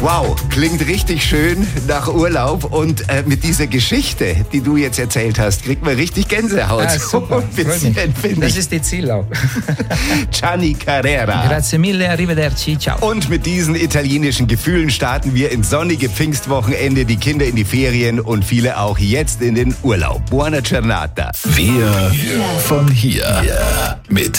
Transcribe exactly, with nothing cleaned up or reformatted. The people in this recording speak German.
Wow, klingt richtig schön nach Urlaub und äh, mit dieser Geschichte, die du jetzt erzählt hast, kriegt man richtig Gänsehaut. Ah, super, das ist die Ziel auch. Gianni Carrera. Grazie mille, arrivederci, ciao. Und mit diesen italienischen Gefühlen starten wir ins sonnige Pfingstwochenende, die Kinder in die Ferien und viele auch jetzt in den Urlaub. Buona giornata. Wir von hier mit